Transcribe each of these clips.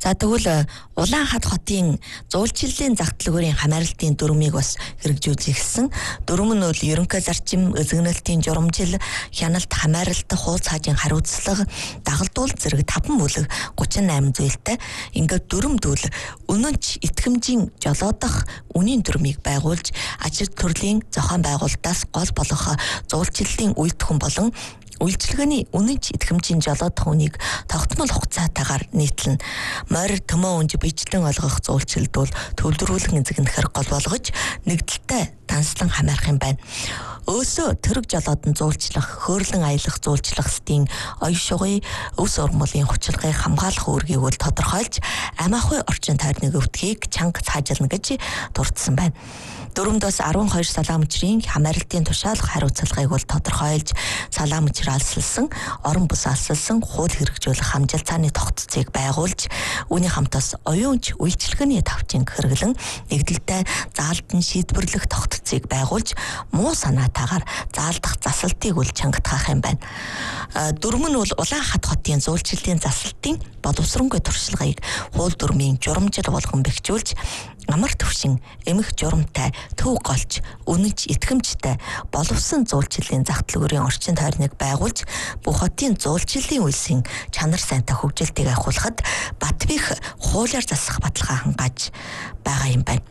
За тэгвэл Улаанхад хотын зуулчлалын зах төлөвийн хамааралтын дүрмийг бас хэрэгжүүлсэн. Дүрм нь бол ерөнхий зарчим, özгөнөлтийн журамжил, хяналт, хамааралт, хууц хаажийн хариуцлага, дагалдуул зэрэг 5 бүлэг 38 зүйлтэй. Ингээд дүрмдүүл үнэнч итгэмжийн жолоодох үнийн дүрмийг байгуулж, ажил төрлийн зохион байгуулалтаас гол болох зуулчлалын үйлдвэрхэн болон үйлчилгээний үнэнч итгэмжийн жолоодох үнийг тогтмол хугацаатаагаар нийтлэн морь төмөө үнж бичлэн олгох зуулчлалд бол төвлөрүүлэн эзэгнэхэр гол болгож нэгдэлтэй данслан хамаарах юм байна. Өөсөө тэрэг жолоодон зуулчлах, хөөрлөн аялах зуулчлахстын оюун шугын өвс урмлын хүчилгээг хамгаалах үүргийг бол тодорхойлж, амиахуй орчин тойрны өвдгийг чанга цаажилна гэж дурдсан байна. Дүрмдөөс 12 салаа мөчрийн хамааралтын тушаалх хариуцлагыг бол тодорхойлж, салаа мөчр алсалсан, орон бус алсалсан хууль хэрэгжүүлэх хамжилтааны тогтцыг байгуулж, үүний хамтаас оюунч үйлчилгээний давчинг хэрэглэн нэгдэлтэй заалдан шийдвэрлэх тогтцыг байгуулж, муу санаатаагаар заалдах засалтыг үл чангатгах юм байна. Дүрм нь бол Улаанхад хотын зуулчлалын засалтын боловсронгүй туршлагыг хууль дүрмийн журамжил болгон бэхжүүлж, амар төвшин эмх журамтай төв голч үнэнч итгэмжтэй боловсон зуулчлалын зах төлөвийн орчин тойрныг байгуулж бүх хотын зуулчлалын үйлсийн чанар сайнтай хөгжилтийг ахиулахад Батбих хуулиар засах баталгаа хангааж байгаа юм байна.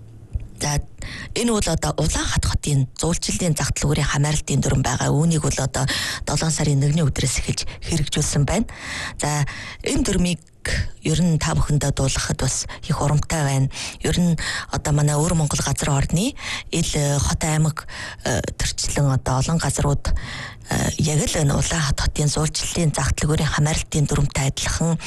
За энэ бол одоо Улаанхад хотын зуулчлалын зах төлөвийн хамааралтын дүрм байгаа. Үүнийг бол одоо 7 сарын 1-ний өдрөөс эхэлж хэрэгжүүлсэн байна. За энэ дүрмийг ер нь та бүхэндээ дуулгахад бас их урамтай байна. Ер нь одоо манай Өвөр Монгол газар орны ил хот аймаг төрчлөн одоо олон газрууд яг л энэ Улаанхад хотын зуулчлалын зах төлөвийн хамааралтын дүрмтэй адилхан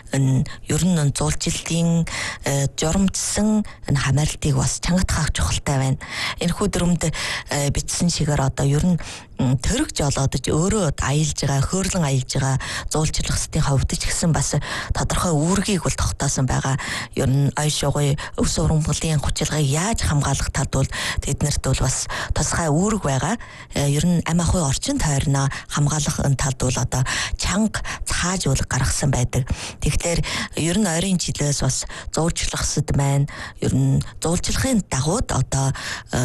ер нь зуулчлалын журамжсан энэ хамааралтыг бас чангатгах чухалтай байна. Энэхүү дүрмд бичсэн шигээр одоо ер нь тэрэг жолоодож өөрөө аялж байгаа, хөөрлөн аялж байгаа зуулчлахстын хувьд ч гэсэн бас тодорхой үүргийг бол тогтоосон байгаа. Ер нь оюун шугын өвс урмгалын хүчилгээг яаж хамгаалах талд бол тэднэрт бол бас тусгай үүрэг байгаа. Ер нь амиахуй орчин тойрноо хамгаалах энэ талд бол одоо чанга цаажуулга гаргасан байдаг. Тэгэхээр ер нь ойрын жилээс бас зуулчлахсад байна. Ер нь зуулчлахын дагууд одоо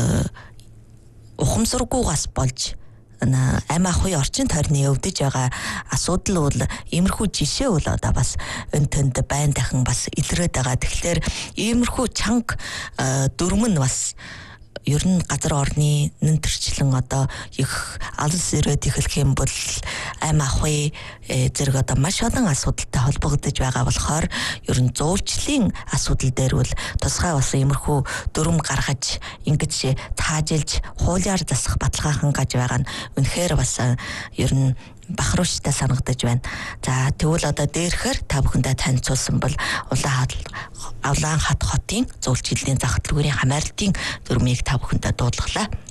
ухамсаргүйгаас болж амиахуй орчин тойрны өвдөж байгаа асуудал бол иймэрхүү жишээ бол одоо бас энэ тэнд байн дахин бас илрээд байгаа. Тэгэхээр иймэрхүү чанга дүрм нь бас ер нь газар орны нэн төрчлэн одоо их алс ирээд эхлэх юм бол амиахуй зэрэг одоо маш олон асуудалтай холбогдож байгаа болохоор ер нь зуулчлалын асуудал дээр бол тусгай бас иймэрхүү дүрм гаргаж ингэж цаажилж хуулиар засах баталгаа хангаж байгаа нь үнэхээр бас ер нь бахархуштай санагдаж байна. За тэгвэл одоо дээрхээр та бүхэндээ танилцуулсан бол Улаанхад хотын зуулчлалын зах төлөвийн хамааралтын дүрмийг та бүхэндээ дуудлаглаа.